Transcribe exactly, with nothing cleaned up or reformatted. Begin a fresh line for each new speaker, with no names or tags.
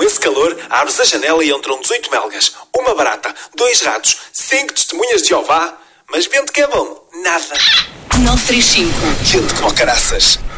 nesse calor, abres a janela e entram dezoito melgas, uma barata, dois ratos, cinco testemunhas de Jeová. Mas vento que é bom, nada.
nove três cinco.
Vento como caraças.